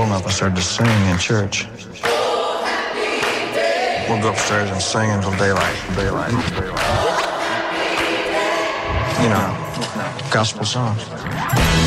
phone up and started to sing in church. We'll go upstairs and sing until daylight. You know, gospel songs.